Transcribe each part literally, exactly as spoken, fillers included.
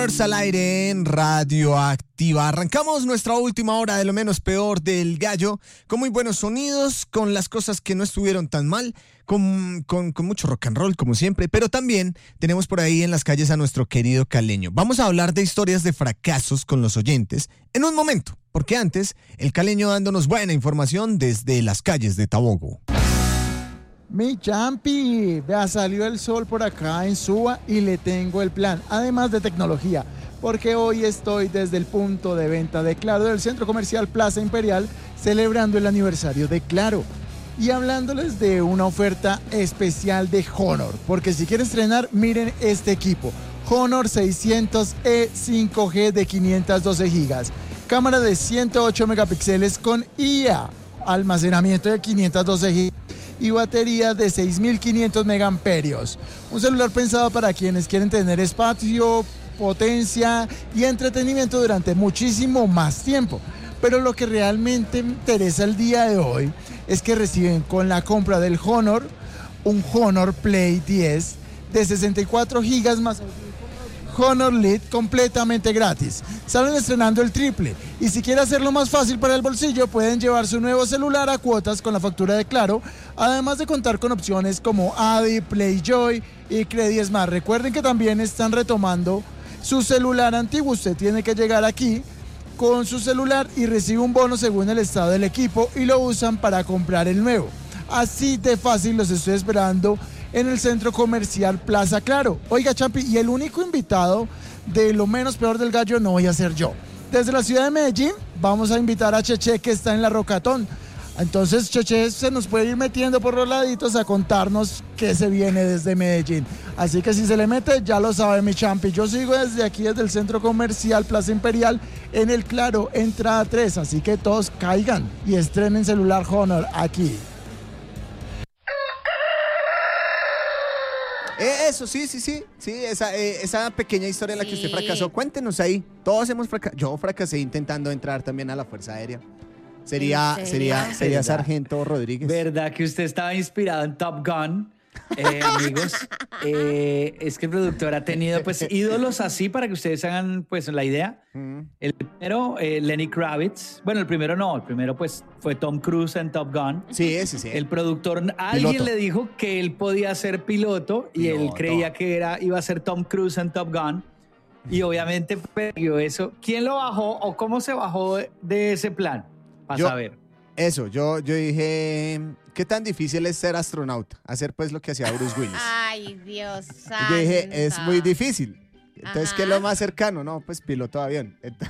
Al aire en Radioactiva. Arrancamos nuestra última hora de lo menos peor del gallo, con muy buenos sonidos, con las cosas que no estuvieron tan mal, con, con, con mucho rock and roll como siempre, pero también tenemos por ahí en las calles a nuestro querido caleño. Vamos a hablar de historias de fracasos con los oyentes en un momento, porque antes el caleño dándonos buena información desde las calles de Tabogo. Mi champi, vea, salió el sol por acá en Suba y le tengo el plan, además de tecnología, porque hoy estoy desde el punto de venta de Claro del Centro Comercial Plaza Imperial, celebrando el aniversario de Claro y hablándoles de una oferta especial de Honor, porque si quieren estrenar, miren este equipo, Honor seiscientos E cinco G de quinientos doce gigas, cámara de ciento ocho megapíxeles con I A, almacenamiento de quinientos doce gigas, y batería de seis mil quinientos megamperios. Un celular pensado para quienes quieren tener espacio, potencia y entretenimiento durante muchísimo más tiempo. Pero lo que realmente me interesa el día de hoy es que reciben con la compra del Honor un Honor Play diez de sesenta y cuatro gigas más Honor L E D completamente gratis. Salen estrenando el triple y si quiere hacerlo más fácil para el bolsillo pueden llevar su nuevo celular a cuotas con la factura de Claro, además de contar con opciones como Adi, Playjoy y Credi Smart. Recuerden que también están retomando su celular antiguo. Usted tiene que llegar aquí con su celular y recibe un bono según el estado del equipo y lo usan para comprar el nuevo. Así de fácil los estoy esperando en el Centro Comercial Plaza Claro. Oiga, Champi, y el único invitado de lo menos peor del gallo no voy a ser yo. Desde la ciudad de Medellín vamos a invitar a Cheche, que está en la Rocatón. Entonces Cheche se nos puede ir metiendo por los laditos a contarnos qué se viene desde Medellín. Así que si se le mete, ya lo sabe, mi Champi. Yo sigo desde aquí, desde el Centro Comercial Plaza Imperial, en el Claro, entrada tres. Así que todos caigan y estrenen celular Honor aquí. Eso, sí, sí, sí, sí, esa, eh, esa pequeña historia en la que Sí. usted fracasó, cuéntenos ahí. Todos hemos fracasado. Yo fracasé intentando entrar también a la Fuerza Aérea. Sería, ¿En serio? sería, sería ¿Verdad? Sargento Rodríguez. ¿Verdad que usted estaba inspirado en Top Gun? Eh, amigos, eh, es que el productor ha tenido pues ídolos así para que ustedes hagan pues la idea. Mm. El primero, eh, Lenny Kravitz. Bueno, el primero no, el primero pues fue Tom Cruise en Top Gun. Sí, sí, sí. El productor, alguien Piloto. le dijo que él podía ser piloto y él Piloto. creía que era, iba a ser Tom Cruise en Top Gun. Y obviamente perdió eso. ¿Quién lo bajó o cómo se bajó de, de ese plan? Para Yo- saber. Eso, yo, yo dije, ¿qué tan difícil es ser astronauta? Hacer pues lo que hacía Bruce Willis. Ay, Dios santo. Yo dije, es muy difícil. Entonces, Ajá. ¿qué es lo más cercano? No, pues piloto de avión. Ent-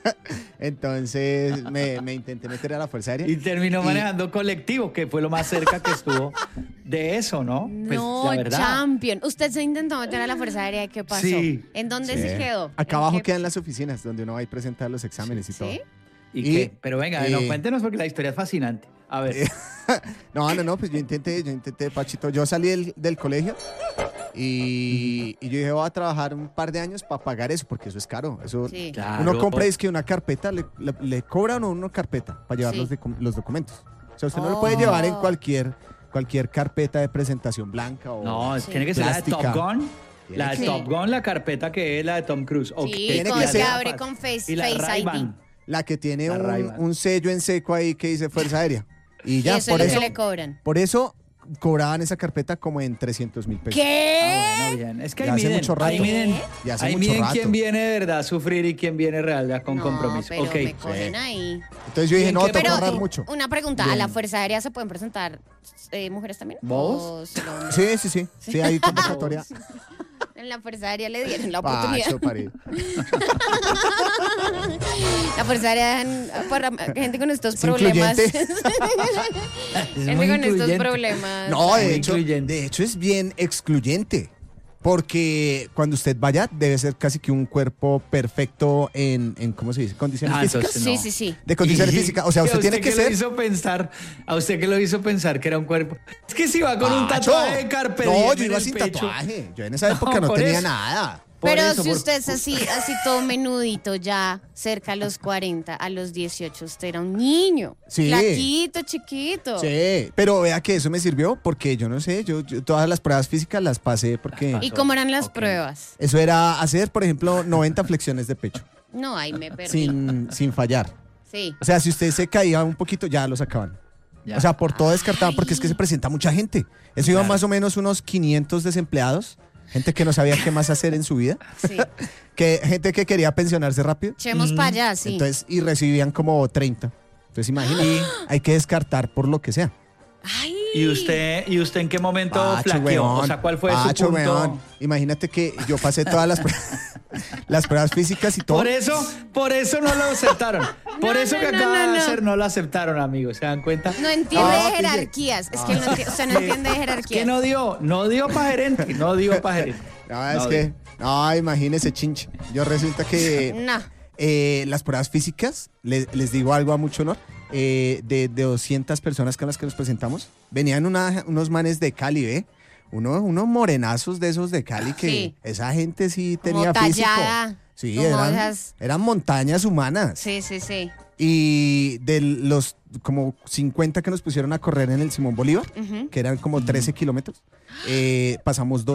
Entonces, me, me intenté meter a la Fuerza Aérea. Y terminó Y- manejando colectivo, que fue lo más cerca que estuvo de eso, ¿no? Pues, No, la verdad. champion. Usted se intentó meter a la Fuerza Aérea. ¿Qué pasó? Sí. ¿En dónde Sí. se quedó? Acá ¿En abajo qué- quedan las oficinas donde uno va a ir a presentar los exámenes y todo. ¿Sí? ¿Y, Y- qué? Pero venga, y- no, cuéntenos porque la historia es fascinante. A ver. No, no, no, pues yo intenté, yo intenté, Pachito. Yo salí del, del colegio y, y yo dije, voy a trabajar un par de años para pagar eso, porque eso es caro. Eso, Sí. Claro. Uno compra es que una carpeta, le, le, le cobran a uno una carpeta para llevar Sí. los, docu- los documentos. O sea, usted no lo puede llevar en Oh. cualquier, cualquier carpeta de presentación blanca o... No, Sí. tiene que ser la de Plástica. Top Gun. Tiene La de que- Top Gun, la carpeta que es la de Tom Cruise. Ok. Sí, Tiene con, que se ser- abre con Face, Y la face I D. Ray-Ban. La que tiene La un, Ray-Ban. un sello en seco ahí que dice Fuerza Aérea. Y ya, Y eso por es lo eso, que le cobran. por eso cobraban esa carpeta como en trescientos mil pesos. ¿Qué? Ah, bueno, bien. Es que Ya ahí hace miden, mucho rato. ahí miden, Ya hace ahí mucho miden rato. quién viene de verdad a sufrir y quién viene real ya con No, compromiso. pero Ok. me cogen Sí. ahí. Entonces yo dije, ¿Y en no, qué- tengo que Pero ahorrar tú, mucho. una pregunta, ¿a Bien. la Fuerza Aérea se pueden presentar eh, mujeres también? ¿Vos? ¿O solo hombres? Sí, sí, sí. Sí, hay convocatoria. En la Fuerza Aérea le dieron la oportunidad. Pacho, pare. La Fuerza Aérea dejan para gente con estos Es problemas. incluyente. Es Gente muy con estos incluyente. problemas. No, de Muy hecho, incluyente. de hecho es bien excluyente. Porque cuando usted vaya, debe ser casi que un cuerpo perfecto en, en ¿cómo se dice? Condiciones Ah, físicas. entonces Sí, no. sí, sí. De condiciones Y- físicas. O sea, ¿y a usted tiene que qué ser. Lo hizo pensar, a usted que lo hizo pensar que era un cuerpo. Es que si va con un Pacho. tatuaje de carpe No, diem yo en iba el sin pecho. tatuaje. Yo en esa época no, por tenía eso. nada. Por Pero eso, si por- usted es así, así todo menudito ya, cerca a los cuarenta, a los dieciocho, usted era un niño. Sí. Flaquito, chiquito. Sí, pero vea que eso me sirvió porque yo no sé, yo, yo todas las pruebas físicas las pasé porque ¿Y cómo eran las Ok. pruebas? eso era hacer, por ejemplo, noventa flexiones de pecho No, ahí me perdí. sin, sin fallar. Sí. O sea, si usted se caía un poquito, ya lo sacaban. Ya. O sea, por todo descartaban porque es que se presenta mucha gente. Eso iban Claro. más o menos unos quinientos desempleados, gente que no sabía qué más hacer en su vida, Sí. que gente que quería pensionarse rápido. Echemos para allá, sí. Entonces, y recibían como treinta. Entonces, imagínate, hay que descartar por lo que sea. Ay. ¿Y usted, ¿Y usted en qué momento Pacho, flaqueó? weón. O sea, ¿cuál fue Pacho, su punto? weón. Imagínate que yo pasé todas las, pruebas- las pruebas físicas y todo. Por eso, por eso no lo aceptaron. Por No, eso no, que no, acaba no, de no. hacer no lo aceptaron, amigos. ¿Se dan cuenta? No entiende Ah, de pille. jerarquías. Es que él no entiende, usted no entiende de Es jerarquías. que no dio, no dio para gerente, no dio para gerente. No, es No, que, no, imagínese, chinche. Yo resulta que No. eh, las pruebas físicas, le- les digo algo a mucho honor, eh, de, de doscientas personas con las que nos presentamos, venían una- unos manes de Cali, ¿eh? Uno, unos morenazos de esos de Cali que Sí. esa gente sí Como tenía físico. tallada, Sí, como eran, esas- eran montañas humanas. Sí, sí, sí. Y de los como cincuenta que nos pusieron a correr en el Simón Bolívar, Ujú. que eran como trece kilómetros, eh, pasamos dos.